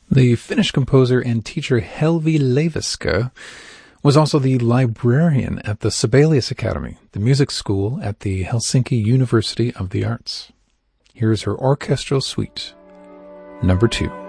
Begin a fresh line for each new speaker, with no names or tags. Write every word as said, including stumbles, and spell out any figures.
The Finnish composer and teacher Helvi Leiviskä was also the librarian at the Sibelius Academy, the music school at the Helsinki University of the Arts. Here's her orchestral suite, number two.